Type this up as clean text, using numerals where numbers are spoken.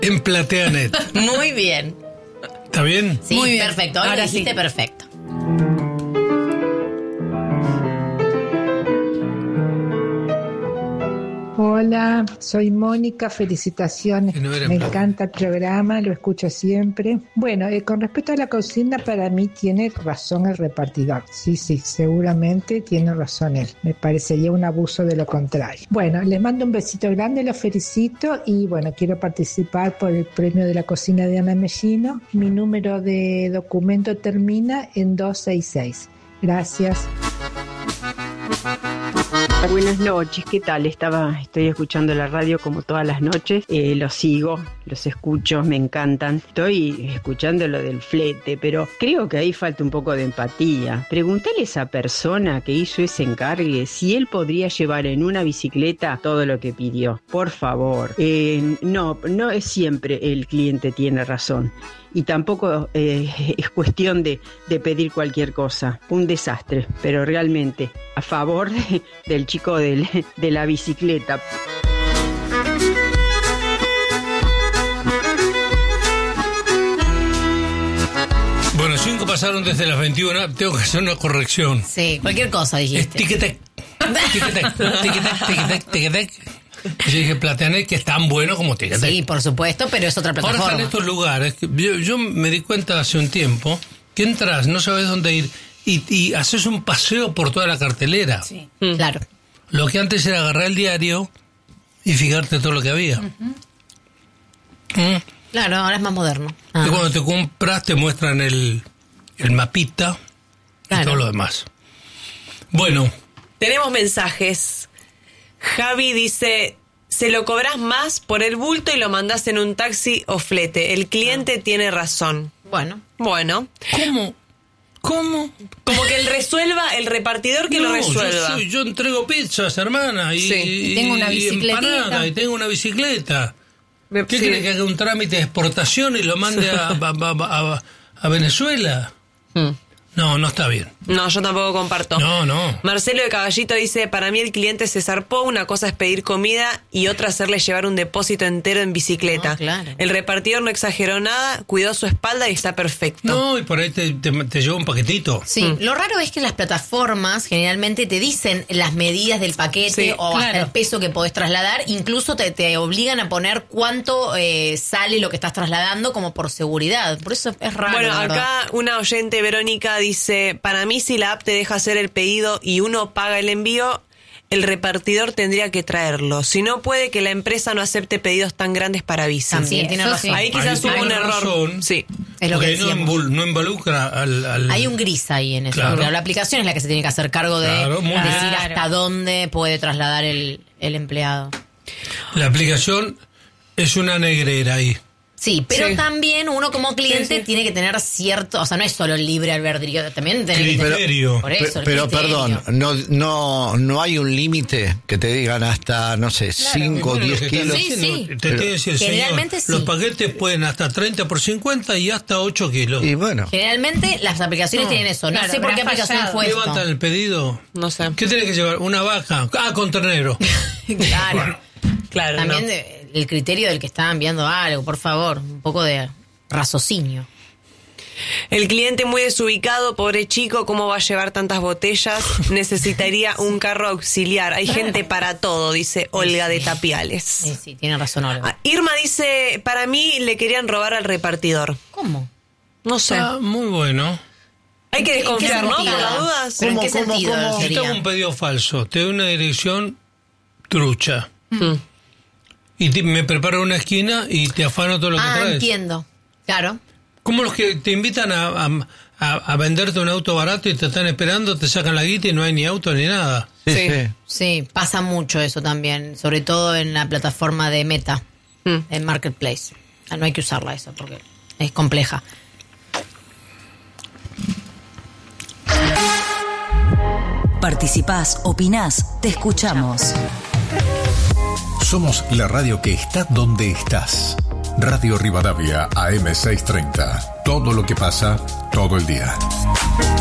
en PlateaNet. Muy bien. ¿Está bien? Sí, muy bien. Perfecto. Ahora lo dijiste perfecto. Hola, soy Mónica, felicitaciones, me encanta el programa, lo escucho siempre. Bueno, con respecto a la consigna, para mí tiene razón el repartidor, sí, seguramente tiene razón él, me parecería un abuso de lo contrario. Bueno, les mando un besito grande, los felicito y bueno, quiero participar por el premio de la cocina de Ana Mellino, mi número de documento termina en 266, gracias. Buenas noches, ¿qué tal? Estoy escuchando la radio como todas las noches, los sigo, los escucho, me encantan. Estoy escuchando lo del flete, pero creo que ahí falta un poco de empatía. Pregúntale a esa persona que hizo ese encargue si él podría llevar en una bicicleta todo lo que pidió. Por favor. No es siempre el cliente tiene razón. Y tampoco es cuestión de pedir cualquier cosa. Un desastre, pero realmente a favor del chico de la bicicleta. Bueno, 5 pasaron desde las 21. Tengo que hacer una corrección. Sí, cualquier cosa dijiste. Tic-tac. Yo dije PlateaNet, que es tan bueno como TikTok. Sí, por supuesto, pero es otra plataforma. Ahora están estos lugares. Yo me di cuenta hace un tiempo que entras, no sabes dónde ir y haces un paseo por toda la cartelera. Sí, claro. Lo que antes era agarrar el diario y fijarte todo lo que había. Claro, ahora es más moderno. Y cuando te compras te muestran el mapita y todo lo demás. Bueno. Tenemos mensajes. Javi dice, se lo cobras más por el bulto y lo mandás en un taxi o flete. El cliente tiene razón. Bueno. ¿Cómo? Como que él resuelva, el repartidor que lo resuelva. Yo entrego pizzas, hermana, y tengo una bicicleta. Y tengo una bicicleta. ¿Qué quiere, que haga un trámite de exportación y lo mande a Venezuela? No está bien. No, yo tampoco comparto. No. Marcelo de Caballito dice, para mí el cliente se zarpó, una cosa es pedir comida y otra hacerle llevar un depósito entero en bicicleta. Claro. El repartidor no exageró nada, cuidó su espalda y está perfecto. No, y por ahí te lleva un paquetito. Sí, lo raro es que las plataformas generalmente te dicen las medidas del paquete hasta el peso que podés trasladar, incluso te obligan a poner cuánto sale lo que estás trasladando como por seguridad, por eso es raro. Bueno, acá una oyente, Verónica, dice, para mí si la app te deja hacer el pedido y uno paga el envío, el repartidor tendría que traerlo. Si no, puede que la empresa no acepte pedidos tan grandes para Visa. También tiene razón. Ahí quizás hubo un error. Sí. Es lo que no involucra al... Hay un gris ahí en eso. Claro. Pero la aplicación es la que se tiene que hacer cargo de decir hasta dónde puede trasladar el empleado. La aplicación es una negrera ahí. Sí, pero también uno como cliente tiene que tener cierto, o sea, no es solo el libre albedrío, también tiene criterio. Por eso, pero perdón, no hay un límite que te digan hasta, no sé, 5 o 10 kilos. Sí. Te decir, generalmente señor, los paquetes pueden hasta 30 por 50 y hasta 8 kilos. Y bueno. Generalmente las aplicaciones tienen eso. No sé por qué aplicación fue esto. ¿Levantan el pedido? No sé. ¿Qué tenés que llevar? Una vaca. Con ternero. Claro. También el criterio del que está enviando algo, por favor, un poco de raciocinio. El cliente muy desubicado, pobre chico, ¿cómo va a llevar tantas botellas? Necesitaría un carro auxiliar. Hay gente para todo, dice Olga de Tapiales. Sí, tiene razón Olga. Irma dice, para mí le querían robar al repartidor. ¿Cómo? No sé. Muy bueno. Hay que desconfiar, ¿no? Por las dudas. ¿En qué sentido? Si tengo un pedido falso, te doy una dirección trucha. Y me preparo una esquina y te afano todo lo que traes. Entiendo. Claro. Como los que te invitan a venderte un auto barato y te están esperando, te sacan la guita y no hay ni auto ni nada. Sí, pasa mucho eso también, sobre todo en la plataforma de Meta, en Marketplace. No hay que usarla esa porque es compleja. Participás, opinás, te escuchamos. Somos la radio que está donde estás. Radio Rivadavia AM 630. Todo lo que pasa, todo el día.